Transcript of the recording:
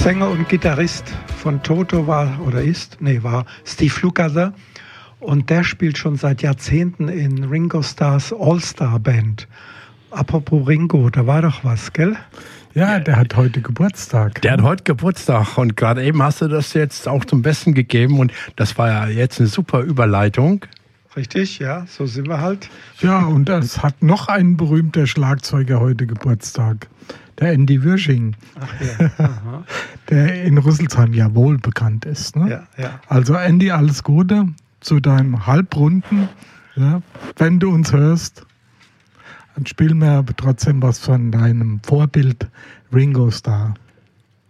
Sänger und Gitarrist von Toto war Steve Lukather. Und der spielt schon seit Jahrzehnten in Ringo Starrs All-Star Band. Apropos Ringo, da war doch was, gell? Ja, der hat heute Geburtstag. Der hat heute Geburtstag und gerade eben hast du das jetzt auch zum Besten gegeben und das war ja jetzt eine super Überleitung. Richtig, ja, so sind wir halt. Ja, und es hat noch ein berühmter Schlagzeuger heute Geburtstag, der Andy Wirsching. Ach ja, aha. Der in Rüsselsheim ja wohl bekannt ist. Ne? Ja, ja. Also Andy, alles Gute zu deinem Halbrunden. Ja, wenn du uns hörst, dann spiel mir aber trotzdem was von deinem Vorbild Ringo Starr.